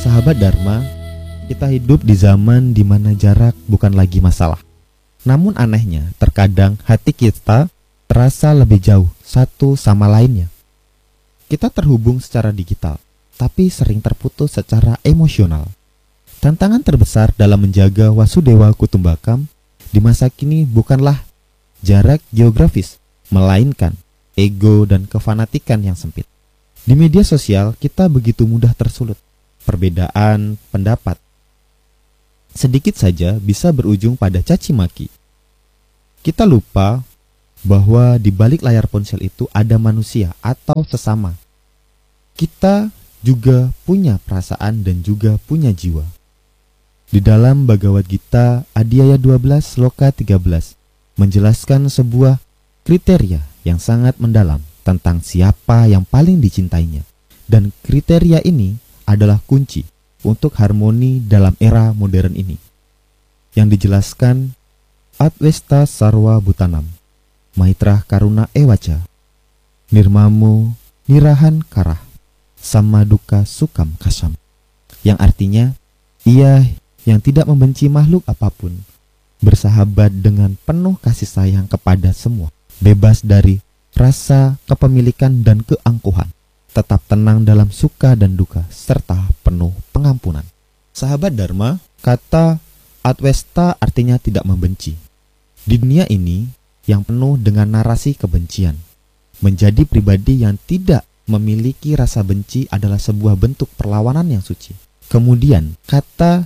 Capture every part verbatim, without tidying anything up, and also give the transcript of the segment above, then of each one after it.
Sahabat Dharma, kita hidup di zaman di mana jarak bukan lagi masalah. Namun anehnya, terkadang hati kita terasa lebih jauh satu sama lainnya. Kita terhubung secara digital, tapi sering terputus secara emosional. Tantangan terbesar dalam menjaga Wasudewa Kutumbakam di masa kini bukanlah jarak geografis, melainkan ego dan kefanatikan yang sempit. Di media sosial, kita begitu mudah tersulut. Perbedaan pendapat sedikit saja bisa berujung pada caci maki. Kita lupa bahwa di balik layar ponsel itu ada manusia atau sesama. Kita juga punya perasaan dan juga punya jiwa. Di dalam Bhagavad Gita Adhyaya dua belas Sloka tiga belas menjelaskan sebuah kriteria yang sangat mendalam tentang siapa yang paling dicintainya. Dan kriteria ini adalah kunci untuk harmoni dalam era modern ini, yang dijelaskan Adwesta Sarwa Bhutanam, Maitra Karuna Ewaca, Nirmamo Nirahan Karah, Sama Duka Sukam Kasam, yang artinya ia yang tidak membenci makhluk apapun, bersahabat dengan penuh kasih sayang kepada semua, bebas dari rasa kepemilikan dan keangkuhan, tetap tenang dalam suka dan duka, serta penuh pengampunan. Sahabat Dharma, kata Adwesta artinya tidak membenci. Di dunia ini yang penuh dengan narasi kebencian, menjadi pribadi yang tidak memiliki rasa benci adalah sebuah bentuk perlawanan yang suci. Kemudian kata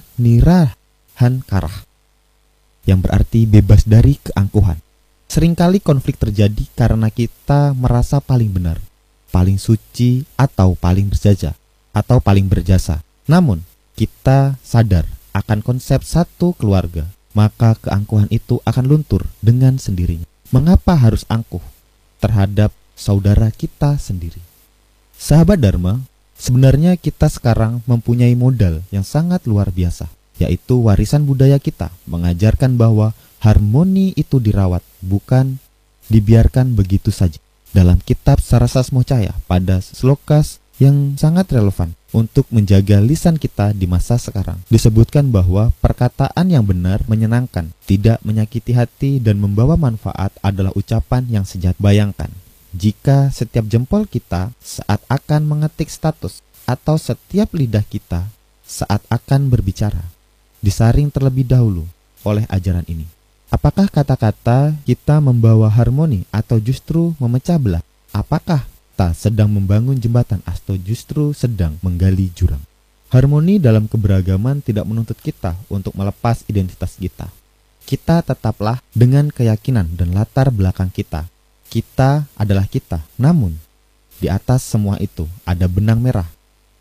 Nirahan Karah, yang berarti bebas dari keangkuhan. Seringkali konflik terjadi karena kita merasa paling benar, paling suci, atau paling berjasa, atau paling berjasa. Namun, kita sadar akan konsep satu keluarga, maka keangkuhan itu akan luntur dengan sendirinya. Mengapa harus angkuh terhadap saudara kita sendiri? Sahabat Dharma, sebenarnya kita sekarang mempunyai modal yang sangat luar biasa, yaitu warisan budaya kita mengajarkan bahwa harmoni itu dirawat, bukan dibiarkan begitu saja. Dalam kitab Sarasasmocaya pada slokas yang sangat relevan untuk menjaga lisan kita di masa sekarang, disebutkan bahwa perkataan yang benar, menyenangkan, tidak menyakiti hati dan membawa manfaat adalah ucapan yang sejati. Bayangkan jika setiap jempol kita saat akan mengetik status atau setiap lidah kita saat akan berbicara disaring terlebih dahulu oleh ajaran ini. Apakah kata-kata kita membawa harmoni atau justru memecah belah? Apakah kita sedang membangun jembatan atau justru sedang menggali jurang? Harmoni dalam keberagaman tidak menuntut kita untuk melepas identitas kita. Kita tetaplah dengan keyakinan dan latar belakang kita. Kita adalah kita, namun di atas semua itu ada benang merah,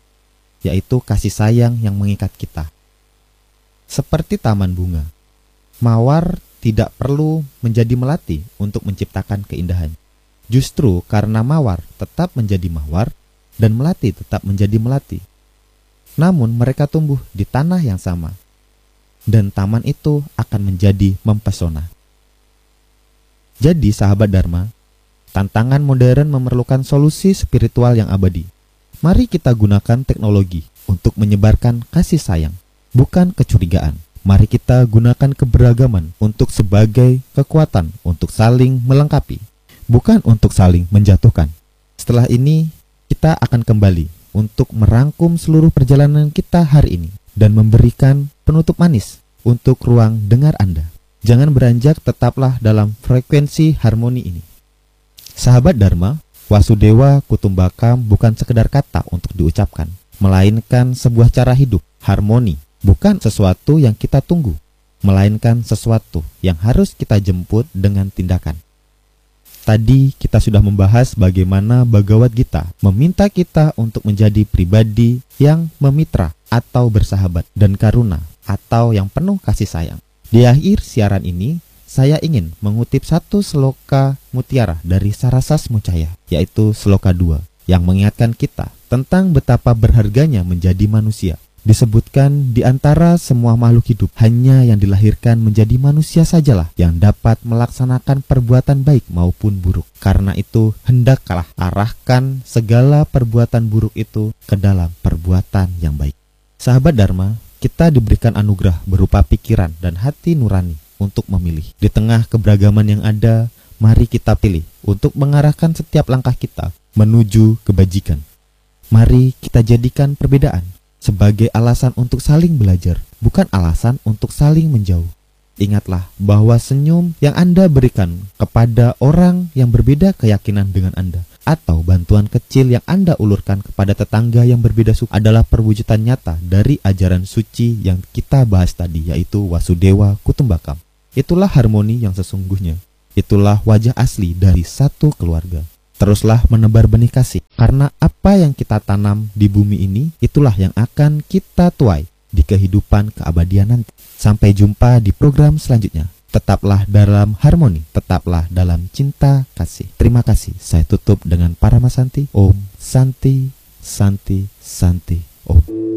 yaitu kasih sayang yang mengikat kita. Seperti taman bunga, mawar tidak perlu menjadi melati untuk menciptakan keindahan. Justru karena mawar tetap menjadi mawar dan melati tetap menjadi melati. Namun mereka tumbuh di tanah yang sama, dan taman itu akan menjadi mempesona. Jadi sahabat Dharma, tantangan modern memerlukan solusi spiritual yang abadi. Mari kita gunakan teknologi untuk menyebarkan kasih sayang, bukan kecurigaan. Mari kita gunakan keberagaman untuk sebagai kekuatan untuk saling melengkapi, bukan untuk saling menjatuhkan. Setelah ini, kita akan kembali untuk merangkum seluruh perjalanan kita hari ini dan memberikan penutup manis untuk ruang dengar Anda. Jangan beranjak, tetaplah dalam frekuensi harmoni ini. Sahabat Dharma, Wasudewa Kutumbakam bukan sekedar kata untuk diucapkan, melainkan sebuah cara hidup, harmoni. Bukan sesuatu yang kita tunggu, melainkan sesuatu yang harus kita jemput dengan tindakan. Tadi kita sudah membahas bagaimana Bhagavad Gita meminta kita untuk menjadi pribadi yang memitra atau bersahabat dan karuna atau yang penuh kasih sayang. Di akhir siaran ini, saya ingin mengutip satu sloka mutiara dari Sarasasmocaya, yaitu sloka dua, yang mengingatkan kita tentang betapa berharganya menjadi manusia. Disebutkan di antara semua makhluk hidup, hanya yang dilahirkan menjadi manusia sajalah yang dapat melaksanakan perbuatan baik maupun buruk. Karena itu, hendaklah arahkan segala perbuatan buruk itu ke dalam perbuatan yang baik. Sahabat Dharma, kita diberikan anugerah berupa pikiran dan hati nurani untuk memilih. Di tengah keberagaman yang ada, mari kita pilih untuk mengarahkan setiap langkah kita menuju kebajikan. Mari kita jadikan perbedaan sebagai alasan untuk saling belajar, bukan alasan untuk saling menjauh. Ingatlah bahwa senyum yang Anda berikan kepada orang yang berbeda keyakinan dengan Anda, atau bantuan kecil yang Anda ulurkan kepada tetangga yang berbeda suku adalah perwujudan nyata dari ajaran suci yang kita bahas tadi, yaitu Wasudewa Kutumbakam. Itulah harmoni yang sesungguhnya. Itulah wajah asli dari satu keluarga. Teruslah menebar benih kasih, karena apa yang kita tanam di bumi ini, itulah yang akan kita tuai di kehidupan keabadian nanti. Sampai jumpa di program selanjutnya. Tetaplah dalam harmoni, tetaplah dalam cinta kasih. Terima kasih. Saya tutup dengan Paramasanti. Om Santi, Santi, Santi. Om.